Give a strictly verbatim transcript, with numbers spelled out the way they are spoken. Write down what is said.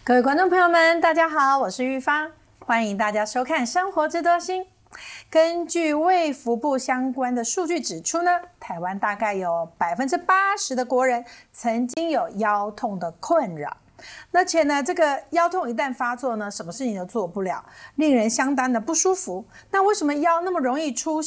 各位观众朋友们，大家好，我是玉芳，欢迎大家收看《生活知多心》。根据卫福部相关的数据指出呢，台湾大概有百分之八十的国人曾经有腰痛的困扰。而且呢，这个腰痛一旦发作呢，什么事情都做不了，令人相当的不舒服。那为什么腰那么容易出现